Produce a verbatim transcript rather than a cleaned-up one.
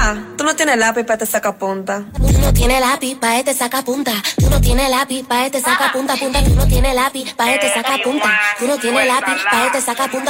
Ah, tú no tienes lápiz para este sacapunta. Tú no tienes lápiz pa' este sacapunta. Tú no tienes lápiz pa' este sacapunta, punta. Tú no tienes lápiz pa' este sacapunta. Tú no tienes lápiz pa' este sacapunta.